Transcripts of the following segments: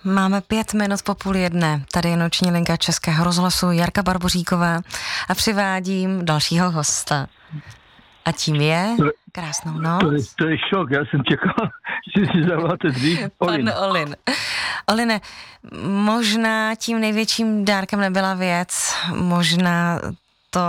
Máme 5 minut po 12:30. Tady je noční linka Českého rozhlasu Jarka Barboříková a přivádím dalšího hosta. A tím je krásnou noc. To je šok, já jsem čekal, že si zavoláte dřív. Pan Olin. Oline, možná tím největším dárkem nebyla věc, možná to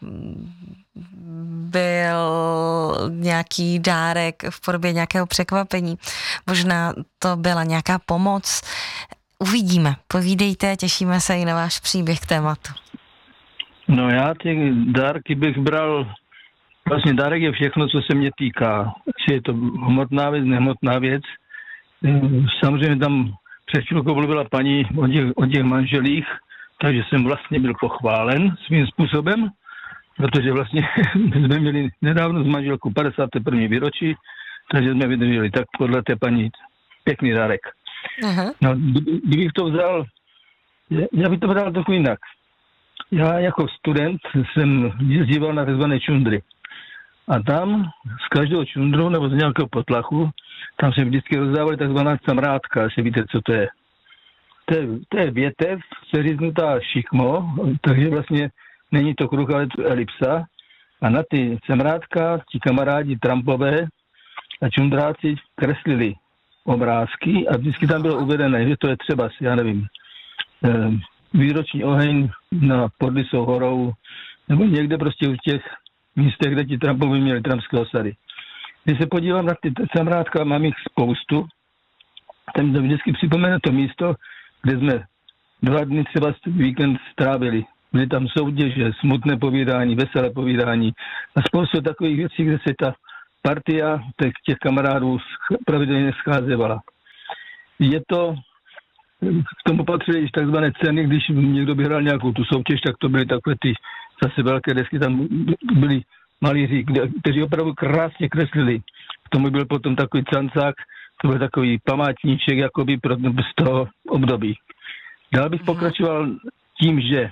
byl nějaký dárek v podobě nějakého překvapení, možná to byla nějaká pomoc. Uvidíme, povídejte, těšíme se i na váš příběh k tématu. No já ty dárky bych bral, vlastně dárek je všechno, co se mě týká. Či je to hmotná věc, nehmotná věc. Samozřejmě tam před chvilkou mluvila paní o těch manželích, takže jsem vlastně byl pochválen svým způsobem, protože vlastně jsme měli nedávno s manželkou 51. výročí, takže jsme vydrželi tak podle té paní pěkný dárek. Aha. No, kdybych to vzal, já bych to vzal trochu jinak. Já jako student jsem jezdíval na tzv. Čundry. A tam z každého čundru nebo z nějakého potlachu, tam se vždycky rozdávali takzvaná camrádka, jestli víte, co to je. To je větev, seříznutá šikmo, takže vlastně není to kruh, ale to elipsa. A na ty camrádka ti kamarádi trampové a čundráci kreslili obrázky a vždycky tam bylo uvedené, že to je třeba, já nevím, výroční oheň na Podlisou horou, nebo někde prostě v těch místech, kde ti Trumpovi měli trumpské osady. Když se podívám na ty camrádka, mám jich spoustu, tam mi to vždycky připomene to místo, kde jsme 2 dny třeba víkend strávili. Byly tam soutěže, smutné povídání, veselé povídání a spoustu takových věcí, kde se ta partia těch kamarádů pravidelně scházevala. Je to, k tomu patřily i takzvané ceny, když někdo vyhrál nějakou tu soutěž, tak to byly takové ty zase velké desky, tam byli malíři, kteří opravdu krásně kreslili. K tomu byl potom takový cancák, to byl takový památníček jakoby z toho období. Dál bych pokračoval tím, že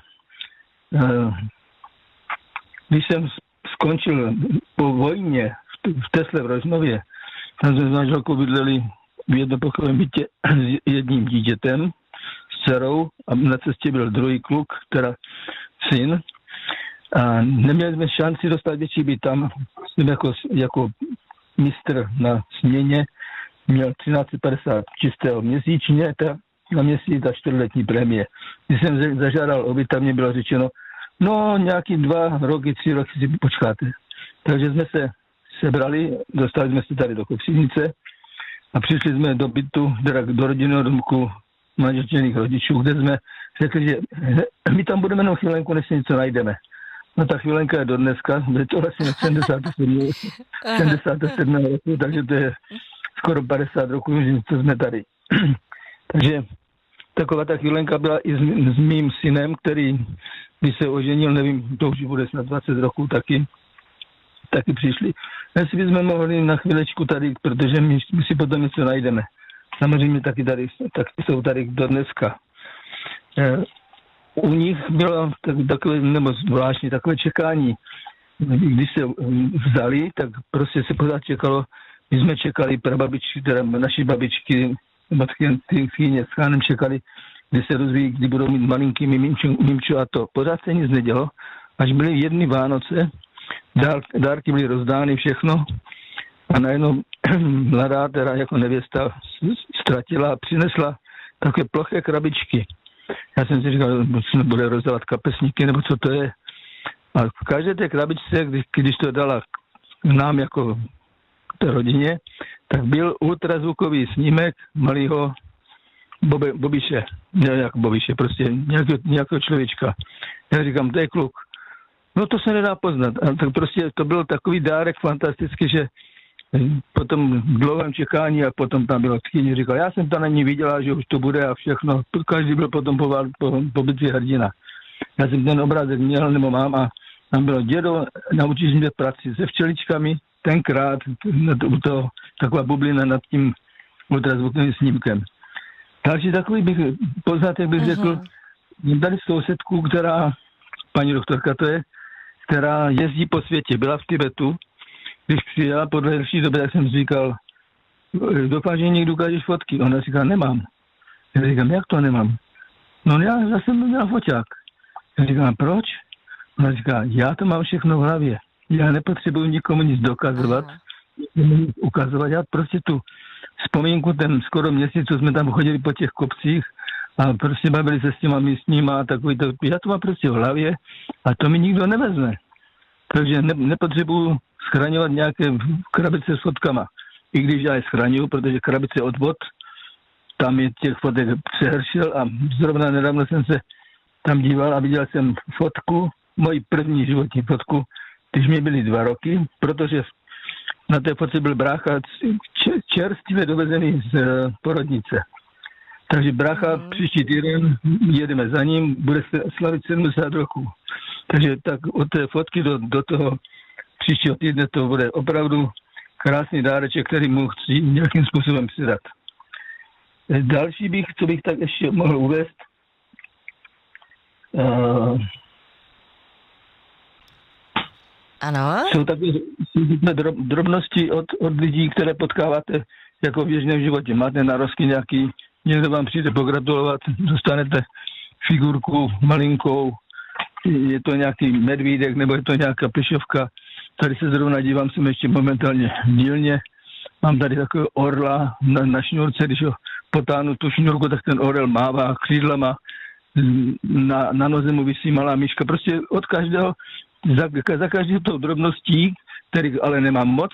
když jsem skončil po vojně v Tesle v Rožnově, tam jsme s manželkou bydleli v jednopokojovém bytě s jedním dítětem, s dcerou a na cestě byl druhý kluk, teda syn. A neměli jsme šanci dostat větší byt tam. Jsem jako mistr na směně měl 1350 čistého měsíčně na měsíc a 4letní prémie. Když jsem zažádal o byt, tam mě bylo řečeno, no nějaký 2 roky, 3 roky si počkáte. Takže jsme se sebrali, dostali jsme se tady do Kopřivnice a přišli jsme do bytu, do rodinného domku manželčených rodičů, kde jsme řekli, že my tam budeme jenom chvílenku, než si něco najdeme. No ta chvílenka je do dneska, je to vlastně 77 roku, takže to je skoro 50 roků, co jsme tady. Takže taková ta chvílenka byla i s mým synem, který, když se oženil, nevím, to už bude snad 20 roků, taky přišli. Jestli bychom mohli na chvílečku tady, protože my si potom něco najdeme. Samozřejmě taky jsou tady do dneska. U nich bylo takové, nebo zvláštní takové čekání. Když se vzali, tak prostě se pořád čekalo, my jsme čekali prababičky, teda naši babičky, matkyně s chánem čekali, kdy se rozvíjí, kdy budou mít malinký mimču a to. Pořád se nic nedělo, až byly jedny Vánoce, dárky byly rozdány, všechno a najednou mladá, teda jako nevěsta, ztratila a přinesla takové ploché krabičky. Já jsem si říkal, že bude rozdávat kapesníky, nebo co to je. A v každé té krabičce, když to dala nám jako té rodině, tak byl ultrazvukový snímek malého Bobiše. Ne jako Bobiše, prostě nějakého člověčka. Já říkám, to je kluk. No to se nedá poznat. A tak prostě to byl takový dárek fantastický, že potom v dlouhém čekání a potom tam bylo tchýně, říkal, já jsem tam na ní viděla, že už to bude a všechno. Každý byl potom po bitvě hrdina. Já jsem ten obrázek měl, nebo mám a tam bylo dědo, naučíš mě práci se včeličkami, tenkrát taková bublina nad tím ultrazvukovým snímkem. Další takový poznatek bych řekl, tady sousedku, která, paní doktorka to je, která jezdí po světě, byla v Tibetu. Když přijela po delší době, tak jsem říkal, doufám, že někdo ukážeš fotky. Ona říká, nemám. Já říkám, jak to nemám? No já jsem měl foťák. Já říkám, proč? Ona říká, já to mám všechno v hlavě. Já nepotřebuji nikomu nic dokazovat, nic ukazovat. Já prostě tu vzpomínku, ten skoro měsíc, co jsme tam chodili po těch kopcích a prostě bavili se s těma místníma a takový to, já to mám prostě v hlavě a to mi nikdo nevezme. Takže nepotřebuji schraňovat nějaké krabice s fotkama. I když já je schraňuju, protože krabice od vod, tam je těch fotek přehršel a zrovna nedávno jsem se tam díval a viděl jsem fotku, moji první životní fotku, když mě byly 2 roky, protože na té fotce byl brácha čerstvě dovezený z porodnice. Takže brácha příští týden jedeme za ním, bude slavit 70 roků. Takže tak od té fotky do toho příštího týdne to bude opravdu krásný dáreček, který mu chci nějakým způsobem přidat. Další co bych tak ještě mohl uvést, ano. Jsou takové drobnosti od lidí, které potkáváte jako v běžném životě. Máte narozky nějaký, někdo vám přijde pogratulovat, dostanete figurku malinkou, je to nějaký medvídek nebo je to nějaká plišovka. Tady se zrovna dívám, jsem ještě momentálně v dílně. Mám tady takového orla na šňůrce, když ho potáhnu tu šňůrku, tak ten orel mává křídlama, na noze mu visí malá myška. Prostě od každého, za každou tou drobností, který ale nemám moc,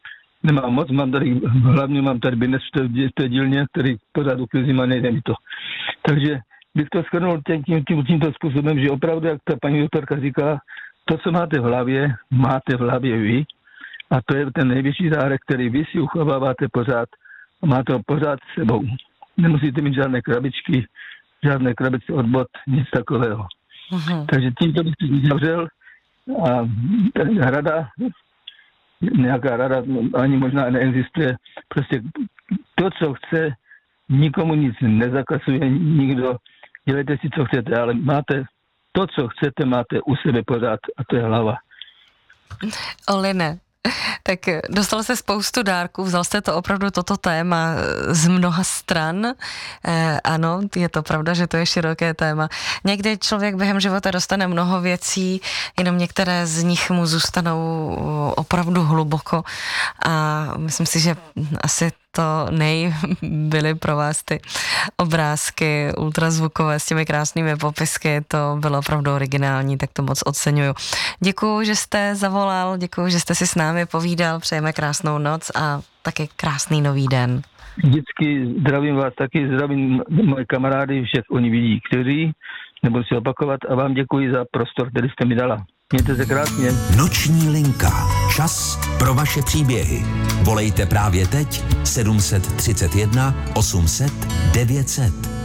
hlavně mám tady binec v té dílně, který pořád uklizím a nejde mi to. Takže bych to shrnul tímto způsobem, že opravdu, jak ta paní doktorka říká, to, co máte v hlavě vy a to je ten největší dárek, který vy si uchováváte pořád a máte ho pořád s sebou. Nemusíte mít žádné krabičky, žádné krabice od bot, nic takového. Takže tímto bych si zavřel a nějaká rada ani možná neexistuje. Prostě to, co chce, nikomu nic nezakazuje, nikdo. Dělejte si, co chcete, ale to, co chcete, máte u sebe pořád a to je hlava. Oline, tak dostal jste spoustu dárků, vzal jste to opravdu toto téma z mnoha stran. Ano, je to pravda, že to je široké téma. Někdy člověk během života dostane mnoho věcí, jenom některé z nich mu zůstanou opravdu hluboko a myslím si, že asi to byly pro vás ty obrázky ultrazvukové s těmi krásnými popisky, to bylo opravdu originální, tak to moc oceňuju. Děkuju, že jste zavolal, děkuju, že jste si s námi povídal, přejeme krásnou noc a taky krásný nový den. Vždycky zdravím vás, taky zdravím moje kamarády, všech oni vidí, kteří, nebudu si opakovat a vám děkuji za prostor, který jste mi dala. Mějte se krásně. Noční linka. Čas pro vaše příběhy. Volejte právě teď 731 800 900.